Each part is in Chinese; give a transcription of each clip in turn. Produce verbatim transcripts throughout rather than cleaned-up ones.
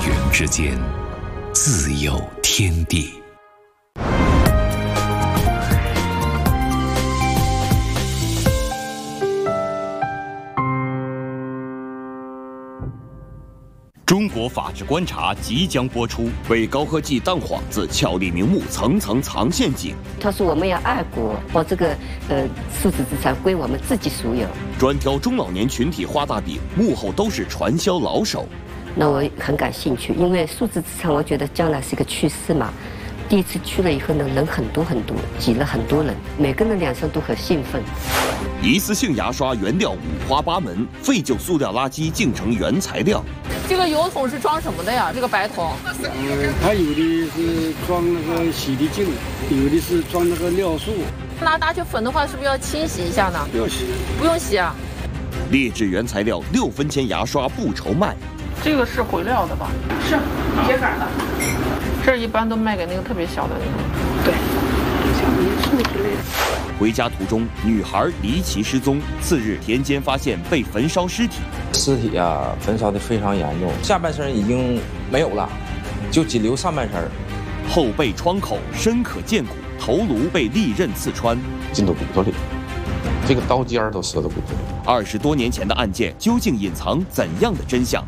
云之间，自有天地。 中国法治观察即将播出，为高科技淡幌子巧立名目，层层藏陷阱。 他说我们要爱国，把这个呃数字资产归我们自己所有。 专挑中老年群体画大饼，幕后都是传销老手。 那我很感兴趣，因为数字资产，我觉得将来是一个趋势嘛。第一次去了以后呢，人很多很多，挤了很多人，每个人脸上都很兴奋。 一次性牙刷原料五花八门，废旧塑料垃圾竟成原材料。 这个油桶是装什么的呀？这个白桶？ 呃，它有的是装那个洗涤精，有的是装那个尿素。 拿大雪粉的话，是不是要清洗一下呢？ 不用洗， 不用洗啊。 劣质原材料六分钱牙刷不愁卖。 这个是回料的吧？ 是秸秆的。 这一般都卖给那个特别小的那种。 对，小民宿之类的。 回家途中，女孩离奇失踪。次日，田间发现被焚烧尸体， 尸体啊焚烧的非常严重，下半身已经没有了，就仅留上半身。 后背窗口深可见骨，头颅被利刃刺穿， 进到骨头里，这个刀尖都折到骨头里。 二十多年前的案件究竟隐藏怎样的真相？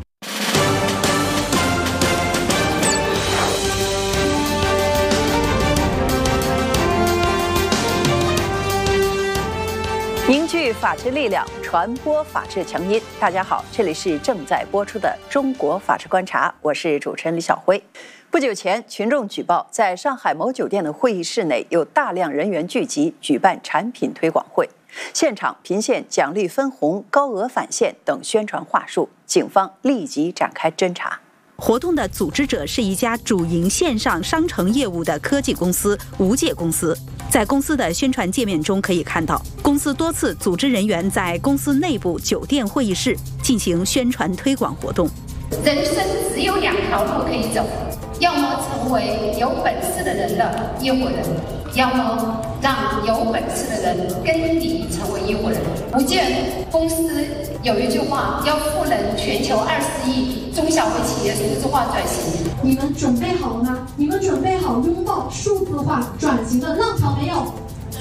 凝聚法治力量，传播法治强音。大家好，这里是正在播出的《中国法治观察》，我是主持人李晓辉。不久前，群众举报，在上海某酒店的会议室内有大量人员聚集，举办产品推广会，现场频现奖励分红、高额返现等宣传话术，警方立即展开侦查。 活动的组织者是一家主营线上商城业务的科技公司无界公司。在公司的宣传界面中可以看到，公司多次组织人员在公司内部酒店会议室进行宣传推广活动。 人生只有两条路可以走，要么成为有本事的人的业务人，要么让有本事的人跟你成为业务人。无界公司有一句话，要赋能全球二十亿中小微企业数字化转型。 你们准备好了吗？你们准备好拥抱数字化转型的浪潮没有？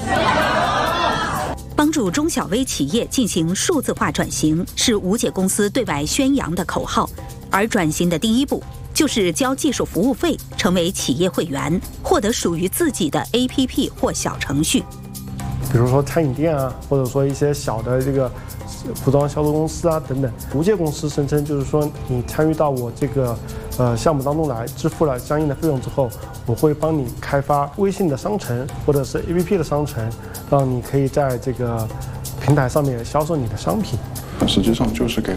帮助中小微企业进行数字化转型是无界公司对外宣扬的口号，而转型的第一步就是交技术服务费，成为企业会员，获得属于自己的 A P P 或小程序。 比如说餐饮店啊，或者说一些小的这个服装销售公司啊等等。无界公司声称就是说，你参与到我这个呃项目当中来，支付了相应的费用之后，我会帮你开发微信的商城或者是 A P P 的商城，让你可以在这个平台上面销售你的商品。 实际上就是给